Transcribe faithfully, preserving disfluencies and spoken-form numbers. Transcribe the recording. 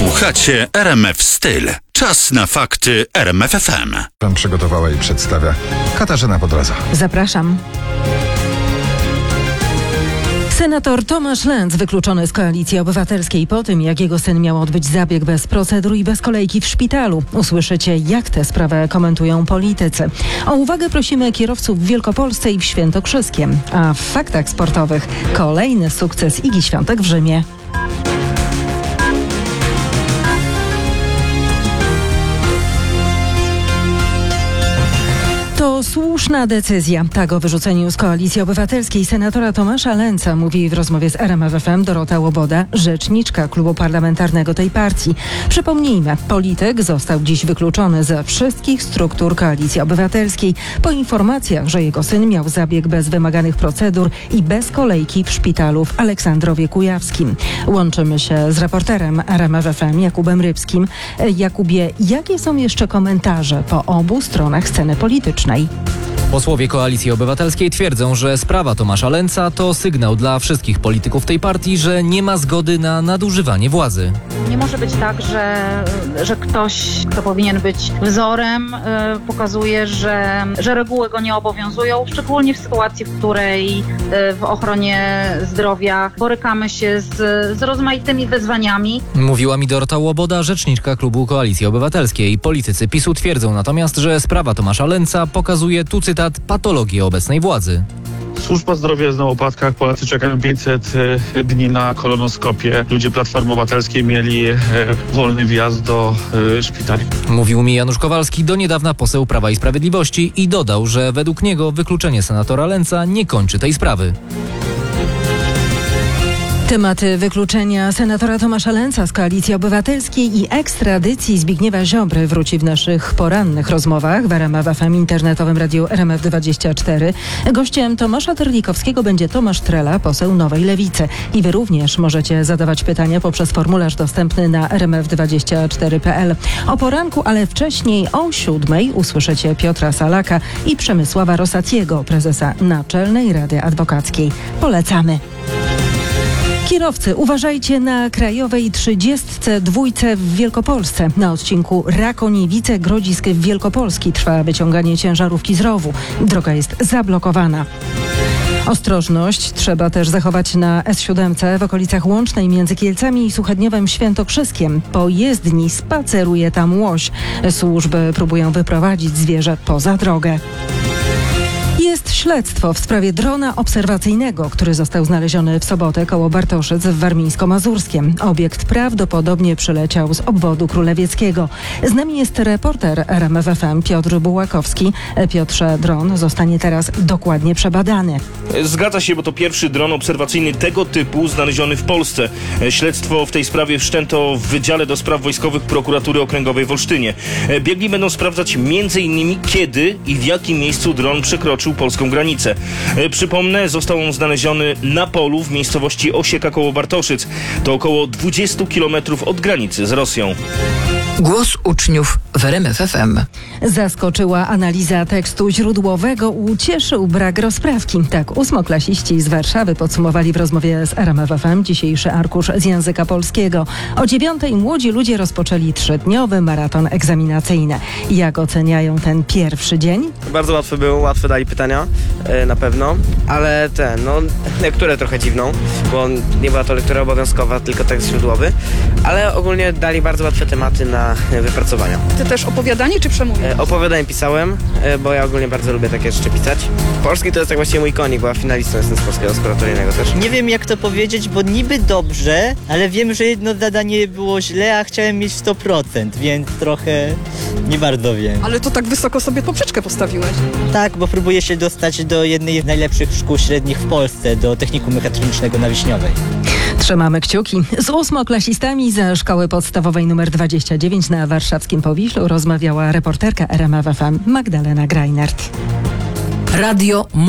Słuchacie R M F Styl. Czas na fakty R M F F M. Pan przygotowała i przedstawia Katarzyna Podroza. Zapraszam. Senator Tomasz Lenz wykluczony z Koalicji Obywatelskiej po tym, jak jego syn miał odbyć zabieg bez procedur i bez kolejki w szpitalu. Usłyszycie, jak tę sprawę komentują politycy. O uwagę prosimy kierowców w Wielkopolsce i w Świętokrzyskiem. A w faktach sportowych kolejny sukces Igi Świątek w Rzymie. To słuszna decyzja. Tak o wyrzuceniu z Koalicji Obywatelskiej senatora Tomasza Lenza mówi w rozmowie z R M F F M Dorota Łoboda, rzeczniczka klubu parlamentarnego tej partii. Przypomnijmy, polityk został dziś wykluczony ze wszystkich struktur Koalicji Obywatelskiej po informacjach, że jego syn miał zabieg bez wymaganych procedur i bez kolejki w szpitalu w Aleksandrowie Kujawskim. Łączymy się z reporterem R M F F M Jakubem Rybskim. Jakubie, jakie są jeszcze komentarze po obu stronach sceny politycznej? Posłowie Koalicji Obywatelskiej twierdzą, że sprawa Tomasza Lenza to sygnał dla wszystkich polityków tej partii, że nie ma zgody na nadużywanie władzy. Nie może być tak, że, że ktoś, kto powinien być wzorem, yy, pokazuje, że, że reguły go nie obowiązują, szczególnie w sytuacji, w której yy, w ochronie zdrowia borykamy się z, z rozmaitymi wyzwaniami. Mówiła mi Dorota Łoboda, rzeczniczka klubu Koalicji Obywatelskiej. Politycy PiSu twierdzą natomiast, że sprawa Tomasza Lenza pokazuje, tu cytat, patologię obecnej władzy. Służba zdrowia jest na łopatkach, Polacy czekają pięćset dni na kolonoskopię. Ludzie Platformy Obywatelskiej mieli e, wolny wjazd do e, szpitali. Mówił mi Janusz Kowalski, do niedawna poseł Prawa i Sprawiedliwości, i dodał, że według niego wykluczenie senatora Lenza nie kończy tej sprawy. Tematy wykluczenia senatora Tomasza Lenza z Koalicji Obywatelskiej i ekstradycji Zbigniewa Ziobry wróci w naszych porannych rozmowach w R M F F M internetowym radiu R M F dwadzieścia cztery. Gościem Tomasza Terlikowskiego będzie Tomasz Trela, poseł Nowej Lewicy. I wy również możecie zadawać pytania poprzez formularz dostępny na r m f dwadzieścia cztery kropka p l. O poranku, ale wcześniej o siódmej usłyszycie Piotra Salaka i Przemysława Rosatiego, prezesa Naczelnej Rady Adwokackiej. Polecamy. Kierowcy, uważajcie na krajowej trzydziestce dwójce w Wielkopolsce. Na odcinku Rakoniewice-Grodzisk w Wielkopolski trwa wyciąganie ciężarówki z rowu. Droga jest zablokowana. Ostrożność trzeba też zachować na S siedem w okolicach Łącznej między Kielcami i Suchedniowem Świętokrzyskiem. Po jezdni spaceruje tam łoś. Służby próbują wyprowadzić zwierzę poza drogę. Jest śledztwo w sprawie drona obserwacyjnego, który został znaleziony w sobotę koło Bartoszyc w Warmińsko-Mazurskiem. Obiekt prawdopodobnie przyleciał z obwodu królewieckiego. Z nami jest reporter R M F F M Piotr Bułakowski. Piotrze, dron zostanie teraz dokładnie przebadany. Zgadza się, bo to pierwszy dron obserwacyjny tego typu znaleziony w Polsce. Śledztwo w tej sprawie wszczęto w Wydziale do Spraw Wojskowych Prokuratury Okręgowej w Olsztynie. Biegli będą sprawdzać między innymi kiedy i w jakim miejscu dron przekroczył polską granicę. Przypomnę, został on znaleziony na polu w miejscowości Osieka koło Bartoszyc. To około dwadzieścia kilometrów od granicy z Rosją. Głos uczniów w R M F F M. Zaskoczyła analiza tekstu źródłowego, ucieszył brak rozprawki. Tak ósmoklasiści z Warszawy podsumowali w rozmowie z R M F F M dzisiejszy arkusz z języka polskiego. O dziewiątej młodzi ludzie rozpoczęli trzydniowy maraton egzaminacyjny. Jak oceniają ten pierwszy dzień? Bardzo łatwy był, łatwe dali pytania, yy, na pewno, ale ten, no, lekturę trochę dziwną, bo nie była to lektura obowiązkowa, tylko tekst źródłowy, ale ogólnie dali bardzo łatwe tematy na wypracowania. Ty też opowiadanie czy przemówienie? E, opowiadanie pisałem, e, bo ja ogólnie bardzo lubię takie rzeczy pisać. Polski to jest tak właściwie mój konik, bo ja finalistą jestem z polskiego oskuratoryjnego też. Nie wiem jak to powiedzieć, bo niby dobrze, ale wiem, że jedno zadanie było źle, a chciałem mieć sto procent, więc trochę nie bardzo wiem. Ale to tak wysoko sobie poprzeczkę postawiłeś. Tak, bo próbuję się dostać do jednej z najlepszych szkół średnich w Polsce, do Technikum Mechatronicznego na Wiśniowej. Trzymamy kciuki. Z ósmoklasistami ze szkoły podstawowej nr dwadzieścia dziewięć na warszawskim Powiślu rozmawiała reporterka R M F F M Magdalena Greinert. Radio